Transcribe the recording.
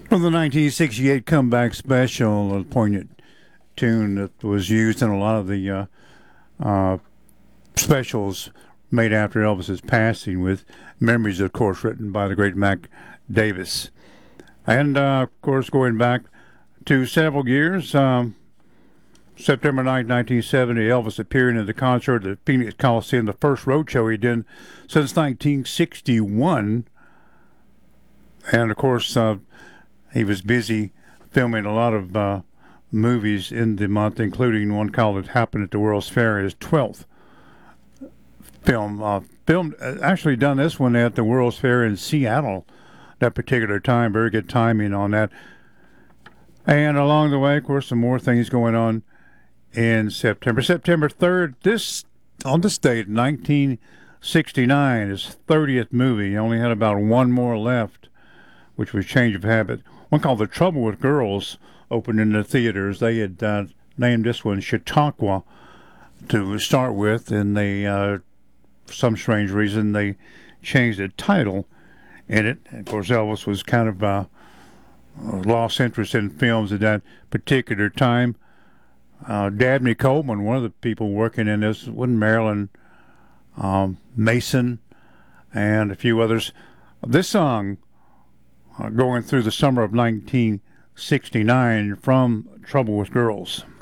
From the 1968 comeback special, a poignant tune that was used in a lot of the uh, specials made after Elvis's passing, with memories, of course, written by the great Mac Davis. And, of course, going back to several years, September 9th, 1970, Elvis appearing at the concert at the Phoenix Coliseum, the first road show he'd done since 1961. And, of course, he was busy filming a lot of movies in the month, including one called It Happened at the World's Fair, his 12th film. Actually done this one at the World's Fair in Seattle that particular time. Very good timing on that. And along the way, of course, some more things going on in September. September 3rd, on this date, 1969, his 30th movie. He only had about one more left, which was Change of Habit. One called The Trouble with Girls opened in the theaters. They had named this one Chautauqua to start with, and they, for some strange reason, they changed the title in it. And of course, Elvis was kind of lost interest in films at that particular time. Dabney Coleman, one of the people working in this, was Marilyn Mason, and a few others. This song, going through the summer of 1969, from Trouble with Girls.